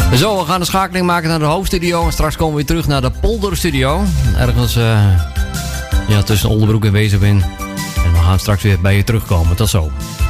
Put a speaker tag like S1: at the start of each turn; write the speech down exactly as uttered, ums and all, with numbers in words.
S1: Zo, we gaan de schakeling maken naar de hoofdstudio. En straks komen we weer terug naar de polderstudio. Ergens uh, ja, tussen Oldenbroek en Wezerwin. En we gaan straks weer bij je terugkomen. Tot zo.